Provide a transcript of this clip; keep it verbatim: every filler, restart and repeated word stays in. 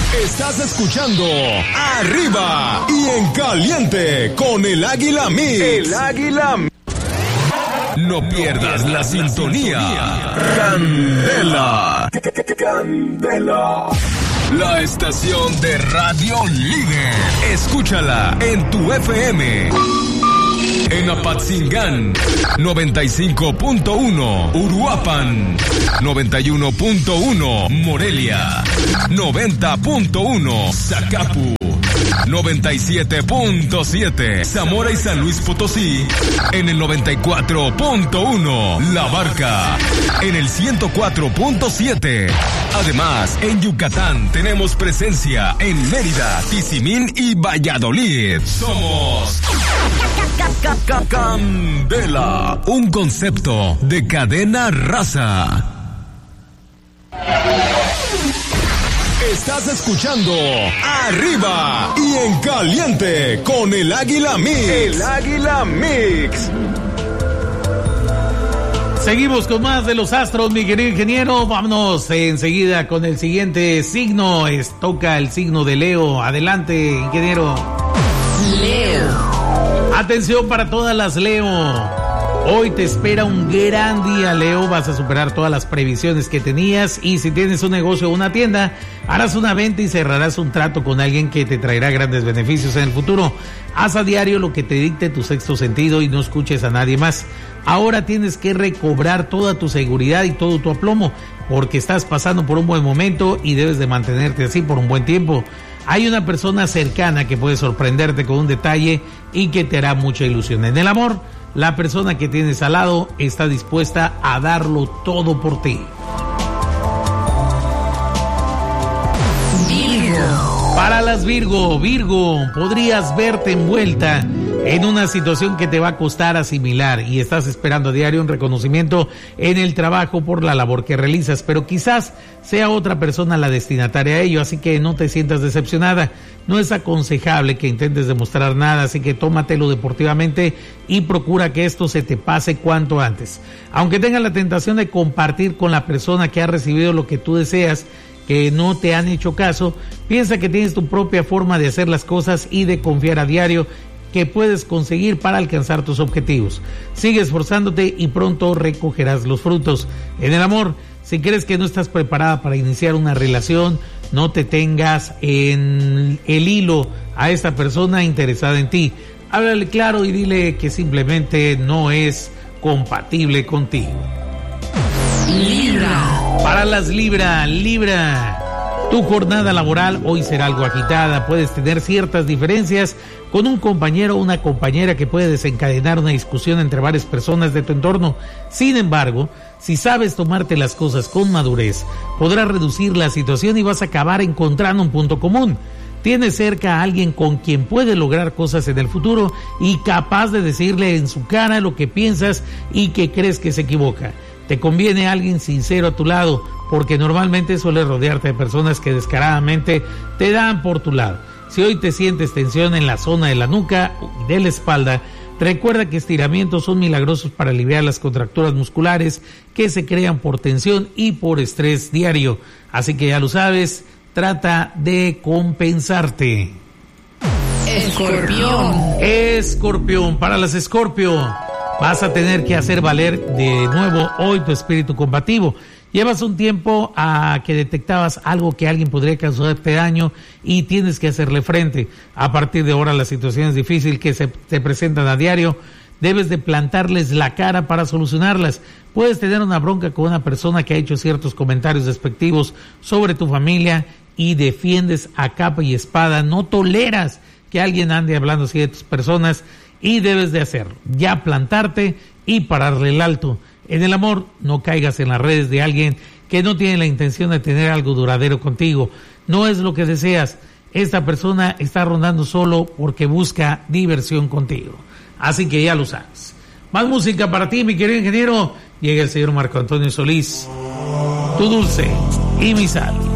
Estás escuchando Arriba y en Caliente con el Águila Mix. El Águila Mix. No pierdas la sintonía. Candela. Candela. La estación de radio líder. Escúchala en tu F M. En Apatzingán, noventa y cinco punto uno. Uruapan, noventa y uno punto uno. Morelia, noventa punto uno. Zacapu, noventa y siete punto siete. Zamora y San Luis Potosí, en el noventa y cuatro punto uno. La Barca, en el ciento cuatro punto siete. Además, en Yucatán tenemos presencia en Mérida, Tizimín y Valladolid. Somos Candela, un concepto de cadena raza. Estás escuchando Arriba y en Caliente con el Águila Mix. El Águila Mix. Seguimos con más de los astros, mi querido ingeniero. Vámonos enseguida con el siguiente signo. Es, toca el signo de Leo. Adelante, ingeniero. Leo. Atención para todas las Leo. Hoy te espera un gran día, Leo. Vas a superar todas las previsiones que tenías. Y si tienes un negocio o una tienda, harás una venta y cerrarás un trato con alguien que te traerá grandes beneficios en el futuro. Haz a diario lo que te dicte tu sexto sentido y no escuches a nadie más. Ahora tienes que recobrar toda tu seguridad y todo tu aplomo, porque estás pasando por un buen momento y debes de mantenerte así por un buen tiempo. Hay una persona cercana que puede sorprenderte con un detalle y que te hará mucha ilusión. En el amor, la persona que tienes al lado está dispuesta a darlo todo por ti. Virgo. Para las Virgo, Virgo, podrías verte envuelta en una situación que te va a costar asimilar y estás esperando a diario un reconocimiento en el trabajo por la labor que realizas, pero quizás sea otra persona la destinataria a ello, así que no te sientas decepcionada. No es aconsejable que intentes demostrar nada, así que tómatelo deportivamente y procura que esto se te pase cuanto antes. Aunque tengas la tentación de compartir con la persona que ha recibido lo que tú deseas, que no te han hecho caso, piensa que tienes tu propia forma de hacer las cosas y de confiar a diario que puedes conseguir para alcanzar tus objetivos. Sigue esforzándote y pronto recogerás los frutos. En el amor, si crees que no estás preparada para iniciar una relación, no te tengas en el hilo a esta persona interesada en ti. Háblale claro y dile que simplemente no es compatible contigo. Libra. Para las Libra, Libra. Tu jornada laboral hoy será algo agitada. Puedes tener ciertas diferencias con un compañero o una compañera que puede desencadenar una discusión entre varias personas de tu entorno. Sin embargo, si sabes tomarte las cosas con madurez, podrás reducir la situación y vas a acabar encontrando un punto común. Tienes cerca a alguien con quien puedes lograr cosas en el futuro y capaz de decirle en su cara lo que piensas y que crees que se equivoca. Te conviene alguien sincero a tu lado, porque normalmente sueles rodearte de personas que descaradamente te dan por tu lado. Si hoy te sientes tensión en la zona de la nuca y de la espalda, recuerda que estiramientos son milagrosos para aliviar las contracturas musculares que se crean por tensión y por estrés diario. Así que ya lo sabes, trata de compensarte. Escorpión. Escorpión, para las Escorpio, vas a tener que hacer valer de nuevo hoy tu espíritu combativo. Llevas un tiempo a que detectabas algo que alguien podría causarte daño y tienes que hacerle frente. A partir de ahora, las situaciones difíciles que se te presentan a diario, debes de plantarles la cara para solucionarlas. Puedes tener una bronca con una persona que ha hecho ciertos comentarios despectivos sobre tu familia y defiendes a capa y espada. No toleras que alguien ande hablando así de tus personas y debes de hacerlo. Ya plantarte y pararle el alto. En el amor, no caigas en las redes de alguien que no tiene la intención de tener algo duradero contigo. No es lo que deseas. Esta persona está rondando solo porque busca diversión contigo. Así que ya lo sabes. Más música para ti, mi querido ingeniero. Llega el señor Marco Antonio Solís, tu dulce y mi sal.